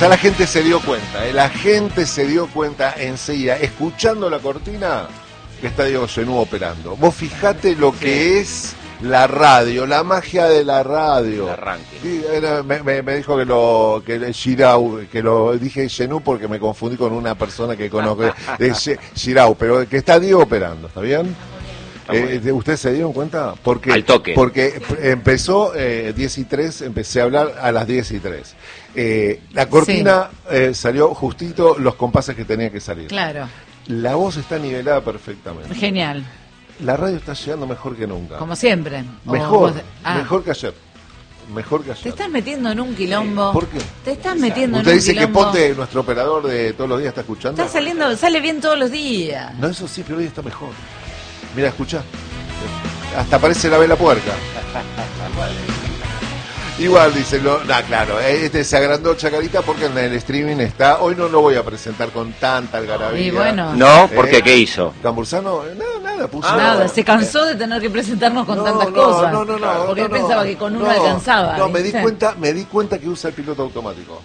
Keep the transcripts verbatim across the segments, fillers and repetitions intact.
Ya la gente se dio cuenta, ¿eh? La gente se dio cuenta enseguida, escuchando la cortina, que está Diego Genú operando. Vos fijate lo que es la radio, la magia de la radio. El arranque. Sí, era, me, me, me dijo que lo que el Girau, que lo dije Genú porque me confundí con una persona que conozco, de Girau, pero que está Diego operando, ¿está bien? Eh, ¿Ustedes se dieron cuenta? Porque, Al toque. Porque empezó eh, diez y tres, empecé a hablar a las diez y tres. Eh, la cortina sí. eh, salió justito los compases que tenía que salir. Claro. La voz está nivelada perfectamente. Genial. La radio está llegando mejor que nunca. Como siempre. Mejor, vos... ah. mejor que ayer. Mejor que ayer. Te estás metiendo en un quilombo. ¿Por qué? Te estás metiendo Usted en un dice quilombo. que Ponte, nuestro operador de todos los días, está escuchando. Está saliendo, sale bien todos los días. No, eso sí, pero hoy está mejor. Mira, escucha. Hasta parece la vela puerca. Igual, dice, no, nah, claro, este se agrandó Chacarita porque en el streaming está. Hoy no lo voy a presentar con tanta algarabía. Y bueno. No, porque eh, ¿qué hizo? Cambursano, nada, nada, puso. Ah, nada, se cansó de tener que presentarnos con no, tantas no, cosas. No, no, no. Porque no, él no, pensaba que con uno no, alcanzaba. No, me ¿viste? di cuenta, me di cuenta que usa el piloto automático.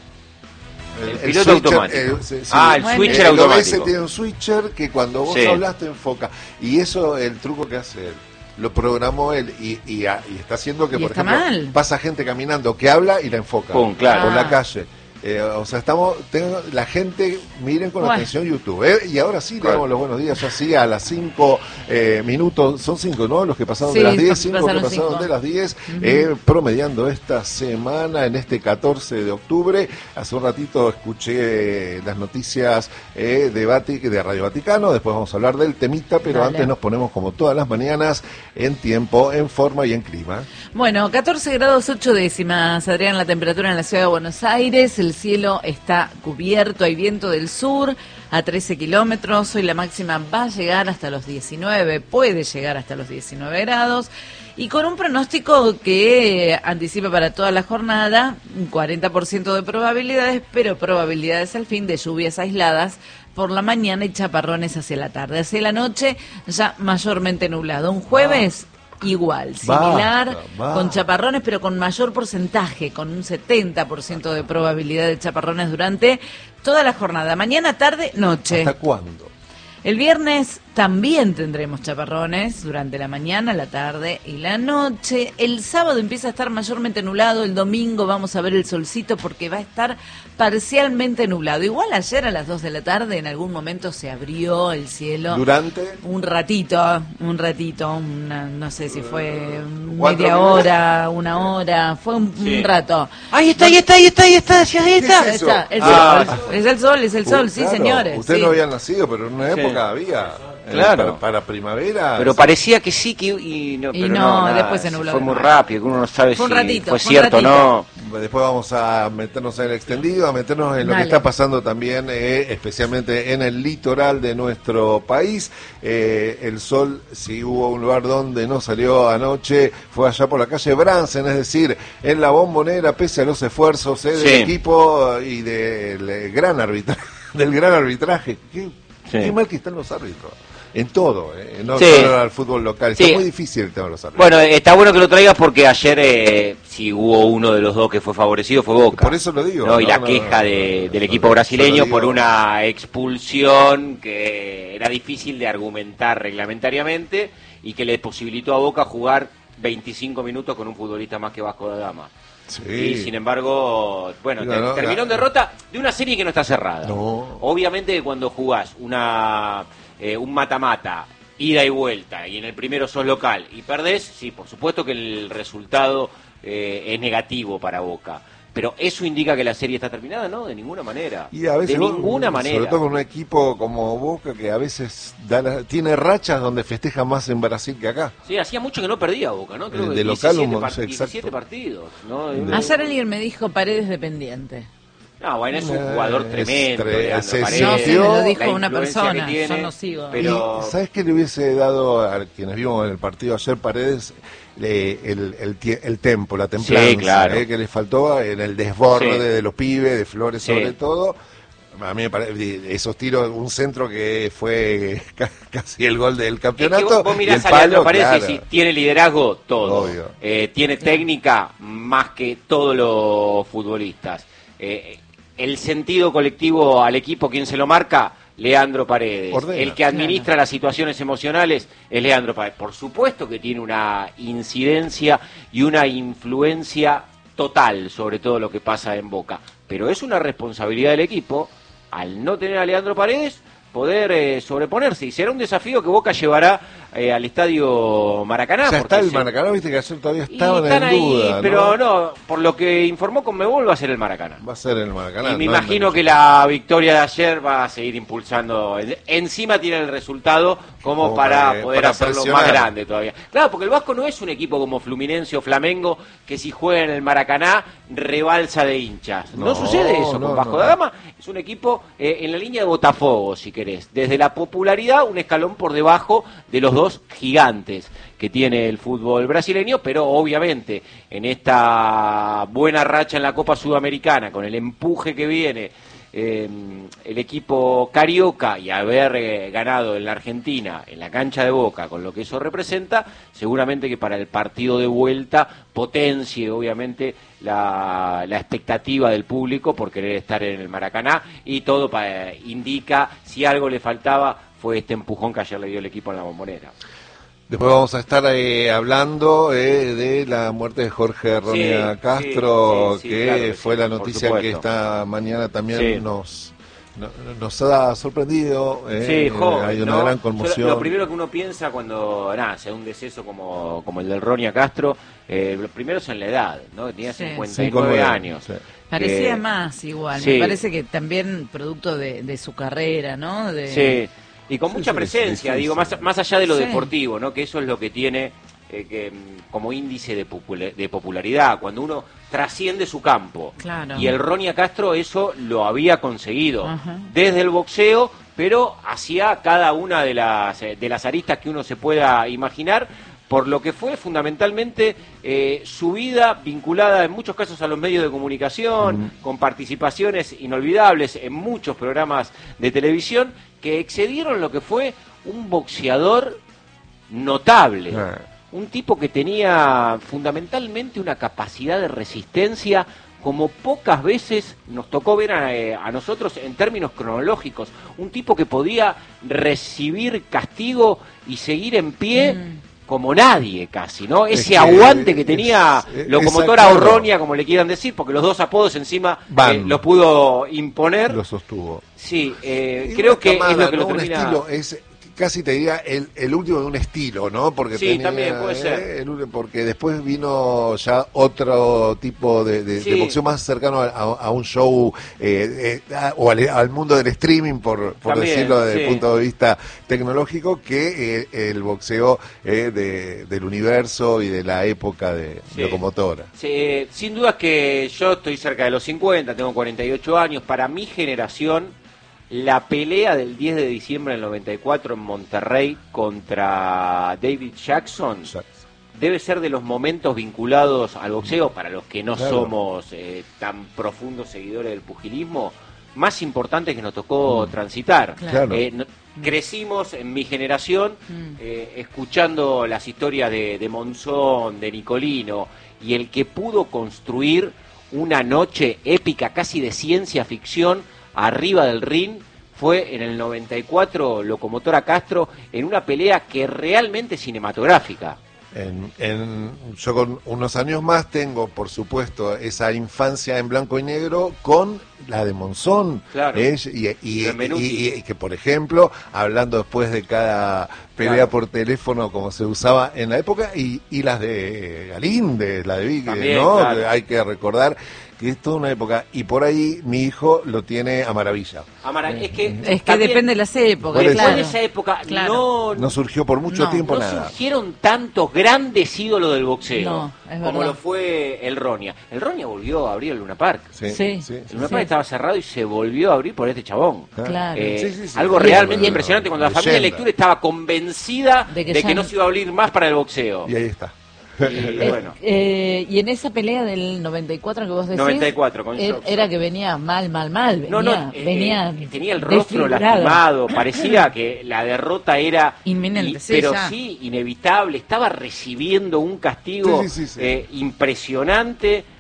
El, el piloto switcher, automático. Eh, sí, sí, ah, el bueno, switcher el automático. O B S tiene un switcher que cuando vos sí. hablas te enfoca. Y eso es el truco que hace él. Lo programó él y, y, y está haciendo que, ¿Y por está ejemplo, mal? pasa gente caminando que habla y la enfoca. Pum, claro. Por Ah. la calle. Eh, o sea, estamos, tengo, la gente, miren con bueno. atención YouTube. ¿eh? Y ahora sí, le damos los buenos días, ya sí, a las cinco eh, minutos, son cinco, ¿no? Los que pasaron Sí, de las diez, cinco que pasaron pasaron cinco. de las diez, Uh-huh. eh, promediando esta semana, en este catorce de octubre. Hace un ratito escuché las noticias eh, de, Vati, de Radio Vaticano, después vamos a hablar del temita, pero Dale. antes nos ponemos como todas las mañanas en tiempo, en forma y en clima. Bueno, catorce grados ocho décimas, Adrián, la temperatura en la ciudad de Buenos Aires, el cielo está cubierto, hay viento del sur a trece kilómetros, hoy la máxima va a llegar hasta los diecinueve, puede llegar hasta los diecinueve grados, y con un pronóstico que anticipa para toda la jornada un cuarenta por ciento de probabilidades, pero probabilidades al fin de lluvias aisladas por la mañana y chaparrones hacia la tarde. Hacia la noche ya mayormente nublado. Un jueves... igual, similar, Basta, basta. con chaparrones, pero con mayor porcentaje, con un setenta por ciento de probabilidad de chaparrones durante toda la jornada, mañana, tarde, noche. ¿Hasta cuándo? El viernes también tendremos chaparrones durante la mañana, la tarde y la noche. El sábado empieza a estar mayormente nublado, el domingo vamos a ver el solcito porque va a estar parcialmente nublado. Igual ayer a las dos de la tarde en algún momento se abrió el cielo. Durante... Un ratito, un ratito, una, no sé si fue ¿Cuatro media minutos? hora, una hora, fue un, Sí. un rato. Ahí está, ahí está, ahí está, ahí está, ahí ¿Qué está. es Ahí eso? está, el Ah, sol, es el sol, es el sol, Uh, sí claro, señores. Usted sí. no había nacido, pero en una Sí. época había. eh, Claro. Para, para primavera. Pero parecía que sí, que y no, Y pero no, no, nada, después se nubló. fue muy rápido, que uno no sabe Fue un si ratito, fue fue un cierto o no. Después vamos a meternos en el extendido, a meternos en lo Dale. que está pasando también, eh, especialmente en el litoral de nuestro país. Eh, el sol, si hubo un lugar donde no salió anoche, fue allá por la calle Bransen, es decir, en la Bombonera, pese a los esfuerzos eh, del Sí. equipo y del gran arbitraje, del gran arbitraje. Qué, Sí. qué mal que están los árbitros. En todo, eh, no Sí. solo al fútbol local. Está Sí. muy difícil el tema de los árbitros. Bueno, está bueno que lo traigas porque ayer, eh, si hubo uno de los dos que fue favorecido, fue Boca. Por eso lo digo. ¿no? Y No, la no, queja no, de- no, del no, equipo no, brasileño yo lo por digo. una expulsión que era difícil de argumentar reglamentariamente y que le posibilitó a Boca jugar veinticinco minutos con un futbolista más que Vasco da Gama. Sí. Y sin embargo, bueno, Digo, ter- no, terminó en la- derrota de una serie que no está cerrada. No. Obviamente que cuando jugás una eh, un mata-mata, ida y vuelta, y en el primero sos local y perdés, sí, por supuesto que el resultado eh, es negativo para Boca. Pero eso indica que la serie está terminada, ¿no? De ninguna manera. Y a veces, de ninguna manera. Sobre todo con un equipo como Boca que a veces da la- tiene rachas donde festeja más en Brasil que acá. Sí, hacía mucho que no perdía Boca, ¿no? Creo De que local, diecisiete, un- par- sí, exacto. diecisiete partidos, ¿no? De- Una- Ayer alguien me dijo Paredes dependiente. No, bueno, es un Eh, jugador es tremendo. tre- Leandro se Paredes. No, sí, me lo dijo La una influencia persona, que tiene, yo no sigo. Pero... Y ¿sabes qué le hubiese dado a quienes vimos en el partido ayer Paredes? Eh, el, el, tie- el tempo, la templanza, Sí, claro. eh, que le faltó en el desborde Sí. de los pibes, de Flores Sí. sobre todo. A mí me parece, esos tiros, un centro que fue ca- casi el gol del Es campeonato. que vos, vos y mirás el a Leandro palo, Paredes y claro. decís, tiene liderazgo, todo. Obvio. Eh, tiene técnica más que todos los futbolistas. Eh, el sentido colectivo al equipo, ¿quién se lo marca? Leandro Paredes. Ordena. El que administra Claro. las situaciones emocionales es Leandro Paredes. Por supuesto que tiene una incidencia y una influencia total sobre todo lo que pasa en Boca, pero es una responsabilidad del equipo, al no tener a Leandro Paredes, poder eh, sobreponerse, y será un desafío que Boca llevará eh, al estadio Maracaná. O sea, porque está el se- Maracaná, viste que ayer todavía y estaban están en ahí, duda, pero ¿no? no, por lo que informó Conmebol va a ser el Maracaná. Va a ser el Maracaná. Y me no imagino el que la victoria de ayer va a seguir impulsando. En- Encima tiene el resultado como, Como para, para- poder para hacerlo presionar. más grande todavía. Claro, porque el Vasco no es un equipo como Fluminense o Flamengo que si juega en el Maracaná rebalsa de hinchas. No, No, sucede eso no, con Vasco no. da Gama. Es un equipo eh, en la línea de Botafogo, si querés. Desde la popularidad, un escalón por debajo de los dos gigantes que tiene el fútbol brasileño, pero obviamente en esta buena racha en la Copa Sudamericana, con el empuje que viene eh, el equipo carioca y haber eh, ganado en la Argentina, en la cancha de Boca, con lo que eso representa, seguramente que para el partido de vuelta potencie obviamente la, la expectativa del público por querer estar en el Maracaná, y todo pa- indica, si algo le faltaba, fue este empujón que ayer le dio el equipo en la Bombonera. Después vamos a estar eh, hablando eh, de la muerte de Jorge Ronia Sí, Castro, sí, sí, sí, que claro que fue sí, la por noticia que supuesto. esta mañana también Sí. nos no- nos ha sorprendido. eh, Sí, joven, hay una ¿no? gran Yo conmoción. Lo, lo primero que uno piensa cuando, nada, se da un deceso como, como el del Ronia Castro, eh, lo primero es en la edad, ¿no? Tenía Sí. cincuenta y nueve cinco nueve, años. sí. Parecía Eh, más igual, sí. me parece que también producto de, de su carrera, ¿no? De, Sí, y con Sí, mucha sí, presencia, sí, sí, digo, sí. más, más allá de lo Sí. deportivo, ¿no? Que eso es lo que tiene eh, que, mm, como índice de, popula- de popularidad, cuando uno trasciende su campo. Claro. Y el Ronia Castro eso lo había conseguido, Ajá. desde el boxeo, pero hacia cada una de las, eh, de las aristas que uno se pueda imaginar, por lo que fue fundamentalmente eh, su vida vinculada en muchos casos a los medios de comunicación, con participaciones inolvidables en muchos programas de televisión que excedieron lo que fue un boxeador notable. Ah. Un tipo que tenía fundamentalmente una capacidad de resistencia como pocas veces nos tocó ver a, eh, a nosotros en términos cronológicos. Un tipo que podía recibir castigo y seguir en pie Mm. como nadie casi, ¿no? Es Ese que aguante que tenía es- es- locomotora exacto. Orronia, como le quieran decir, porque los dos apodos encima Van. eh, los pudo imponer. Lo sostuvo. Sí, eh, Y creo una que es camada, lo que ¿no? lo Un termina... estilo, es casi te diría el, el último de un estilo, ¿no? Porque Sí, tenía, también puede eh, ser. el ul- porque después vino ya otro tipo de, de- Sí. de boxeo más cercano a, a- a un show eh, eh, a- o al, al mundo del streaming, por, por También, decirlo desde sí. el punto de vista tecnológico, que eh, el boxeo eh, de- del universo y de la época de Sí. locomotora. Sí, eh, sin duda que yo estoy cerca de los cincuenta, tengo cuarenta y ocho años. Para mi generación, la pelea del diez de diciembre del noventa y cuatro en Monterrey contra David Jackson debe ser de los momentos vinculados al boxeo, para los que no Claro. somos eh, tan profundos seguidores del pugilismo, más importantes que nos tocó transitar. Claro. Eh, no- crecimos en mi generación Mm. eh, escuchando las historias de, de Monzón, de Nicolino, y el que pudo construir una noche épica, casi de ciencia ficción, arriba del ring, fue en el noventa y cuatro Locomotora Castro, en una pelea que realmente es cinematográfica. En, en- yo con unos años más tengo, por supuesto, esa infancia en blanco y negro con la de Monzón. Claro. ¿eh? Y, y- Benvenuti. y- y que, por ejemplo, hablando después de cada pelea Claro. por teléfono, como se usaba en la época, y, y las de Galíndez, la de Vicky, También, ¿no? claro. Que hay que recordar que es toda una época. Y por ahí mi hijo lo tiene a maravilla. Amara, es que, Es que también, depende de las épocas, Por eso. después claro. de esa época Claro. no, No surgió por mucho No, tiempo no nada. surgieron tantos grandes ídolos del boxeo No, es como verdad. lo fue el Ronia. El Ronia volvió a abrir el Luna Park. Sí, Sí. sí, El sí. Luna Sí. Park estaba cerrado y se volvió a abrir por este chabón. Claro. Eh, Sí, sí, sí. Algo Sí, realmente bueno, impresionante cuando la familia de leyenda. lectura estaba convencida De de que que, ya no no- se iba a abrir más para el boxeo. Y ahí está. Y Eh, bueno, eh, y en esa pelea del noventa y cuatro que vos decís, noventa y cuatro con er- Jackson. era que venía mal, mal, mal. Venía, no, no, eh, venía eh, tenía el rostro desfigurado. lastimado, parecía que la derrota era Inminente, i- sí, pero ya. sí, inevitable, estaba recibiendo un castigo Sí, sí, sí, sí. eh, impresionante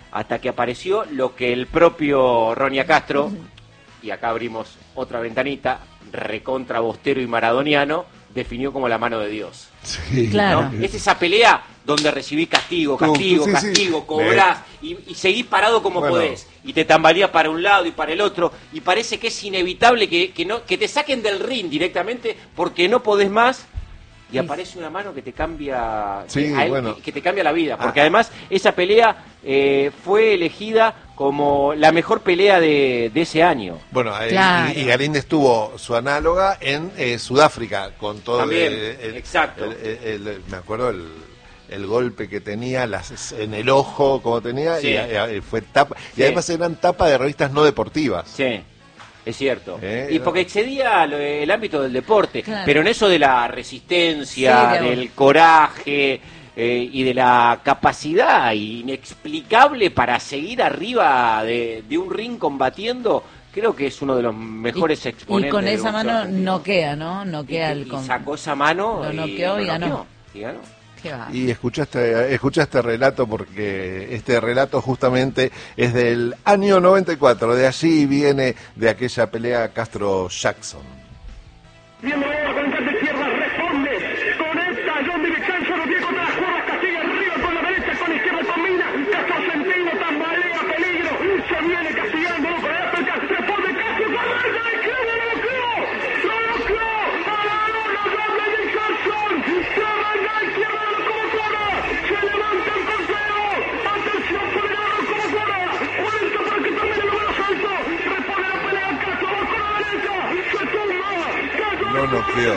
hasta que apareció lo que el propio Ronnie Castro, y acá abrimos otra ventanita, recontra bostero y maradoniano, definió como la mano de Dios. Sí, claro. ¿No? Es esa pelea donde recibí castigo, castigo, sí, castigo, sí. cobrás y, y seguís parado como Bueno. podés. Y te tambaleás para un lado y para el otro. Y parece que es inevitable que, que, no, que te saquen del ring directamente porque no podés más. Y Sí. aparece una mano que te cambia, Sí, que, a él- bueno. que, que te cambia la vida. Porque Ah. además esa pelea eh, fue elegida como la mejor pelea de, de ese año. Bueno, eh, Claro. y, y Galíndez tuvo su análoga en eh, Sudáfrica, con todo También, el, el- exacto. el- el- el- me acuerdo el, el golpe que tenía las, en el ojo, como tenía, Sí. y, y fue tapa. Sí. Y además eran tapas de revistas no deportivas. Sí, es cierto. Eh, y porque excedía lo- el ámbito del deporte, Claro. pero en eso de la resistencia, Sí, de- del coraje eh, y de la capacidad inexplicable para seguir arriba de, de un ring combatiendo, creo que es uno de los mejores Y- exponentes. Y con del esa boxeo mano argentino. noquea, ¿no? Noquea y, el y con... sacó esa mano Lo y, noqueó y lo ganó. noqueó, y ganó. Qué va. Y escuchaste, escuché este relato porque este relato justamente es del año noventa y cuatro, de allí viene de aquella pelea Castro-Jackson. Bienvenido con el de izquierda, responde, conecta, John de Vicente, lo tiene contra las cuerdas, castiga arriba con la derecha, con la izquierda combina, Castro Centeno tambalea, peligro, se viene castigando, con el Castro, responde Castro, con la izquierda, lo bloqueó, lo bloqueó, a la lona, John de Vicente, se arranca a la izquierda de la locomotora, se levanta el tercero, atención por el lado de la locomotora, cuarenta para que termine el número salto, responde la pelea Castro, va con la derecha, se tumba, No noqueó.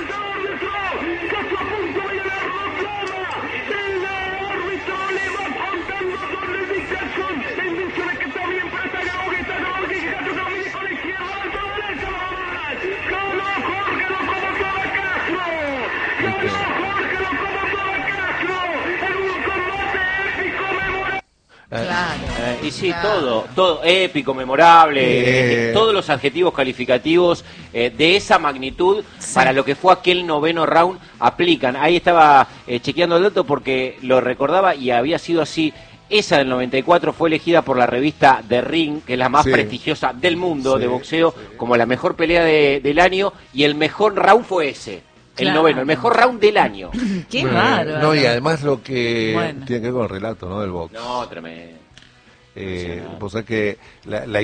Claro. Eh, y sí, Claro. todo, todo épico, memorable, Eh. eh, todos los adjetivos calificativos eh, de esa magnitud Sí. para lo que fue aquel noveno round aplican. Ahí estaba eh, chequeando el dato porque lo recordaba y había sido así. Esa del noventa y cuatro fue elegida por la revista The Ring, que es la más Sí. prestigiosa del mundo Sí, de boxeo, sí. como la mejor pelea de- del año, y el mejor round fue ese, el Claro. noveno, el mejor round del año. Qué Eh, bárbaro. No, y además lo que Bueno. tiene que ver con el relato, ¿no? Del box. No, tremendo. Eh, Impresionante. vos sabés que la, la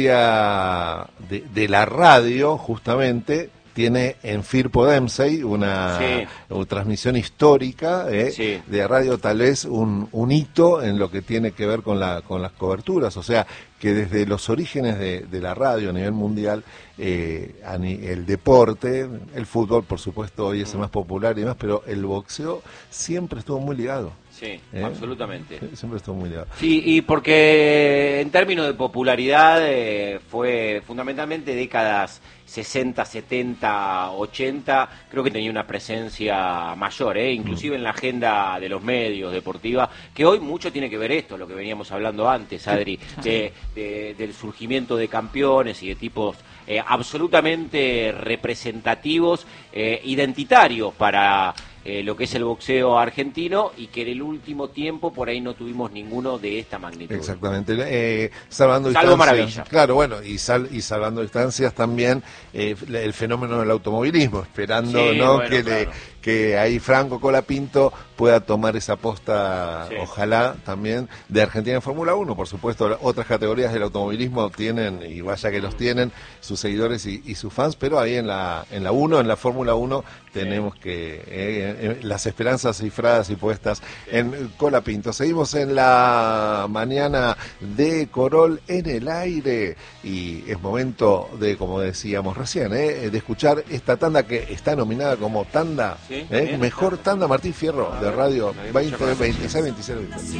historia de, de la radio, justamente, tiene en Firpo Dempsey una, Sí. una transmisión histórica eh, Sí. de radio, tal vez un, un hito en lo que tiene que ver con, la, con las coberturas. O sea, que desde los orígenes de, de la radio a nivel mundial, eh, a ni- el deporte, el fútbol, por supuesto, hoy es el más popular y demás, pero el boxeo siempre estuvo muy ligado. Sí, ¿eh? absolutamente. Siempre estuvo muy ligado. Sí, y porque en términos de popularidad eh, fue fundamentalmente décadas sesenta, setenta, ochenta, creo que tenía una presencia mayor, ¿eh? inclusive en la agenda de los medios deportiva, que hoy mucho tiene que ver esto, lo que veníamos hablando antes, Adri, de- de- del surgimiento de campeones y de tipos eh, absolutamente representativos, eh, identitarios para eh, lo que es el boxeo argentino, y que en el último tiempo por ahí no tuvimos ninguno de esta magnitud. Exactamente, eh, salvando Salvo distancias. Maravilla. Claro, bueno, y, sal, y salvando distancias también eh, el fenómeno del automovilismo, esperando Sí, ¿no? bueno, que, claro. le, que ahí Franco Colapinto pueda tomar esa posta, Sí. ojalá también, de Argentina en Fórmula uno. Por supuesto, otras categorías del automovilismo tienen, y vaya que los tienen, sus seguidores y, y sus fans, pero ahí en la en la uno, en la Fórmula uno, tenemos que, eh, eh, las esperanzas cifradas y puestas en Colapinto. Seguimos en la mañana de Corol en el aire, y es momento de, como decíamos recién, eh, de escuchar esta tanda que está nominada como tanda, Sí, eh, bien. mejor tanda Martín Fierro de Radio me había veinte, mucha veintiséis, veintiséis, veintiséis.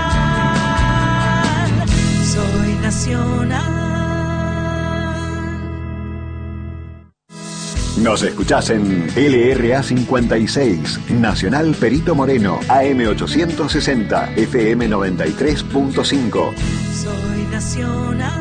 Nacional, soy nacional. Nos escuchás en L R A cincuenta y seis, Nacional Perito Moreno, A M ochocientos sesenta, F M noventa y tres punto cinco. Soy nacional.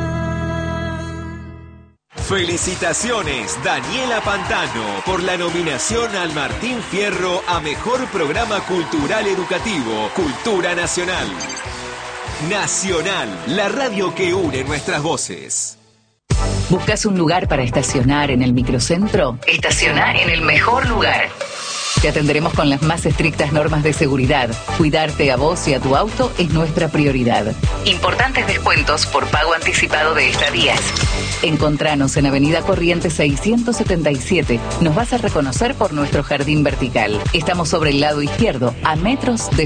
Felicitaciones, Daniela Pantano, por la nominación al Martín Fierro a Mejor Programa Cultural Educativo, Cultura Nacional. Nacional, la radio que une nuestras voces. ¿Buscas un lugar para estacionar en el microcentro? Estaciona en el mejor lugar. Te atenderemos con las más estrictas normas de seguridad. Cuidarte a vos y a tu auto es nuestra prioridad. Importantes descuentos por pago anticipado de estadías. Encontranos en Avenida Corrientes seiscientos setenta y siete. Nos vas a reconocer por nuestro jardín vertical. Estamos sobre el lado izquierdo, a metros de